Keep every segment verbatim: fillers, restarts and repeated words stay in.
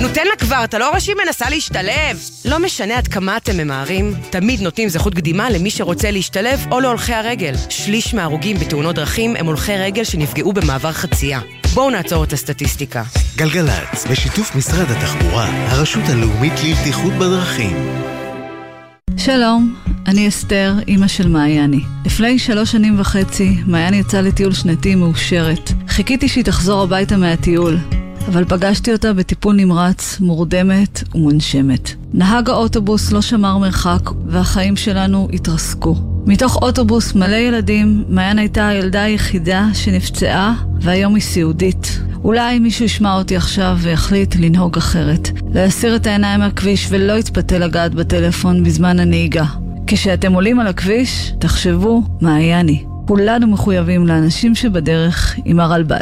נו תן לה כבר, אתה לא רואה שהיא מנסה להשתלב. לא משנה עד כמה אתם ממהרים, תמיד נותנים זכות קדימה למי שרוצה להשתלב או להולכי הרגל. שליש מההרוגים בתאונות דרכים הם הולכי רגל שנפגעו במעבר חצייה. בואו נעצור את הסטטיסטיקה. גלגלץ, בשיתוף משרד התחבורה, הרשות הלאומית לבטיחות בדרכים. שלום, אני אסתר, אמא של מעייני. לפני שלוש שנים וחצי, מעיין יצאה לטיול שנתי מאושרת. חיכיתי שהיא תחזור הביתה מהטיול, אבל פגשתי אותה בטיפול נמרץ, מורדמת ומונשמת. נהג האוטובוס לא שמר מרחק, והחיים שלנו התרסקו. מתוך אוטובוס מלא ילדים, מעיין הייתה הילדה היחידה שנפצעה, והיום היא סיעודית. אולי מישהו ישמע אותי עכשיו ויחליט לנהוג אחרת. להסיר את העיניים מהכביש ולא יתפתה לגעת בטלפון בזמן הנהיגה. כשאתם עולים על הכביש, תחשבו מעייני. כולנו מחויבים לאנשים שבדרך עם הרלב"ד.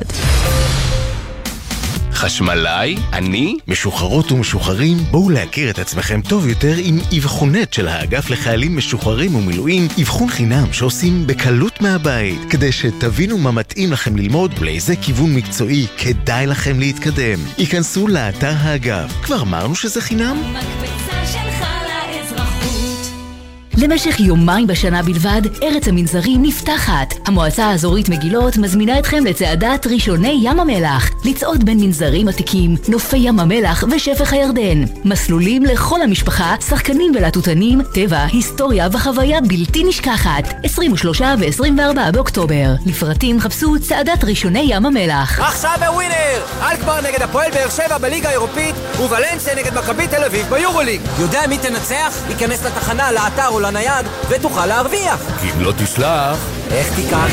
חשמלאי, אני, משוחררות ומשוחררים, בואו להכיר את עצמכם טוב יותר עם אבחונת של האגף לחיילים משוחררים ומילואים, אבחון חינם שעושים בקלות מהבית, כדי שתבינו מה מתאים לכם ללמוד ולאיזה כיוון מקצועי כדאי לכם להתקדם. היכנסו לאתר האגף. כבר אמרנו שזה חינם? מקבצה שלך לאזרחות. למשך יומיים בשנה בלבד, ארץ המנזרים נפתחת. המועצה האזורית מגילות מזמינה אתכם לצעדת ראשוני ים המלח. לצעוד בין מנזרים עתיקים, נופי ים המלח ושפך הירדן. מסלולים לכל המשפחה, שחקנים ולטוטנים, טבע, היסטוריה וחוויה בלתי נשכחת. עשרים ושלושה ו-עשרים וארבעה באוקטובר. לפרטים חפשו צעדת ראשוני ים המלח. עכשיו בווינר! אלקמר נגד הפועל באר שבע בליגה האירופית וולנסיה נגד מכבי תל אביב ביורוליג. יודע מי תנצח? ייכנס לתחנה, לאתר או לנייד ותוכל להרוויח. כי אם לא תסלח, איך תיקח?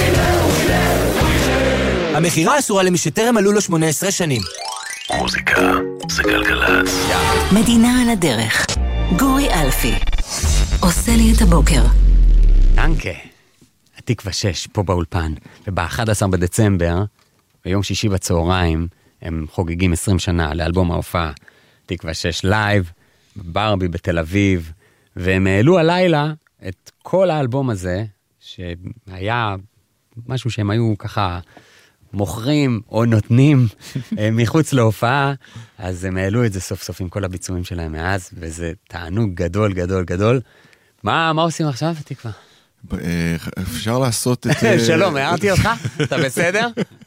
המחירה אסורה למי שטרם מלאו לו שמונה עשרה שנים. מוזיקה זה גלגלץ. מדינה על הדרך. גורי אלפי. עושה לי את הבוקר. דנקה. התקווה שש פה באולפן. וב-אחד עשר בדצמבר, ביום שישי בצהריים, הם חוגגים עשרים שנה לאלבום ההופעה. תקווה שש לייב, ברבי בתל אביב. והם העלו הלילה את כל האלבום הזה, שהיה משהו שהם היו ככה מוכרים או נותנים מחוץ להופעה, אז הם העלו את זה סוף סוף עם כל הביצועים שלהם מאז, וזה תענוג גדול גדול גדול. מה, מה עושים עכשיו, תקווה? אפשר לעשות את... שלום, הערתי אותך? אתה בסדר?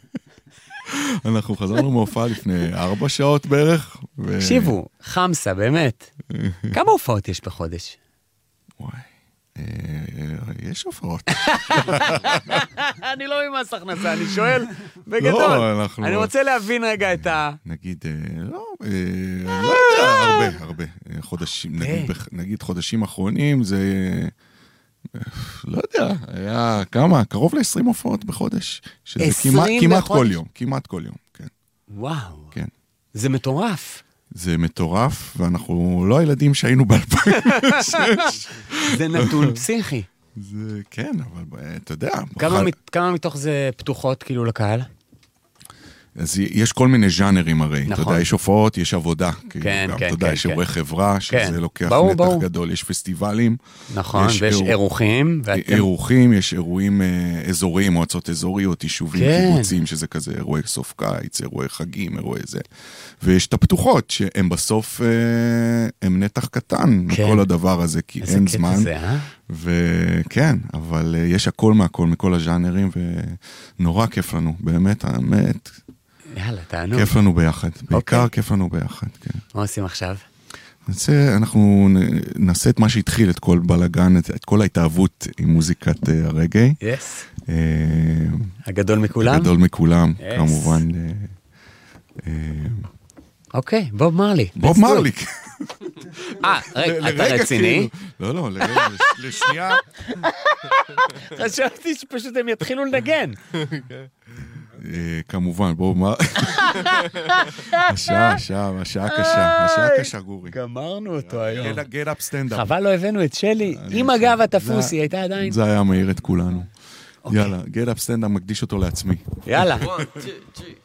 אנחנו חזרנו מהופעה לפני ארבע שעות בערך. תקשיבו, חמסה, באמת. כמה הופעות יש בחודש? וואי, יש הופעות. אני לא ממס הכנסה, אני שואל בגדול. אני רוצה להבין רגע את ה... נגיד, לא, לא יודע, הרבה, הרבה. חודשים, נגיד חודשים אחרונים, זה... לא יודע, היה כמה, קרוב ל-עשרים הופעות בחודש. שזה כמעט כל יום, כמעט כל יום, כן. וואו. כן. זה מטורף. זה מטורף, ואנחנו לא הילדים שהיינו ב-אלפיים ושש. זה נתון פסיכי. זה, כן, אבל אתה יודע. כמה מתוך זה פתוחות כאילו לקהל? אז יש כל מיני ז'אנרים הרי. נכון. אתה יודע, יש הופעות, יש עבודה. כן, כן, אתה יודע, כן. יש אירועי חברה, שזה לוקח נתח גדול. יש פסטיבלים. נכון, ויש אירוחים. אירוחים, יש אירועים אזוריים, מועצות אזוריות, יישובים, קיבוצים, שזה כזה אירועי סוף קיץ, אירועי חגים, אירועי זה. ויש את הפתוחות, שהן בסוף, הן נתח קטן מכל הדבר הזה, כי אין זמן. וכן, אבל יש הכל מהכל, מכל הז'אנרים, ונורא כיף לנו, באמת, האמת. יאללה, תענו. כיף לנו ביחד, בעיקר כיף לנו ביחד, כן. מה עושים עכשיו? אנחנו נעשה את מה שהתחיל, את כל בלגן, את כל ההתאהבות עם מוזיקת הרגעי. יס. הגדול מכולם? הגדול מכולם, כמובן. אוקיי, בוב מרלי. בוב מרלי. אה, רגע, אתה רציני? לא, לא, לשנייה. חשבתי שפשוט הם יתחילו לנגן. כמובן, בואו מה... השעה, השעה, השעה קשה, השעה קשה, גורי. גמרנו אותו היום. get up, stand up. חבל לא הבאנו את שלי. עם הגב התפוס, היא הייתה עדיין. זה היה מהיר את כולנו. יאללה, get up, stand up, מקדיש אותו לעצמי. יאללה.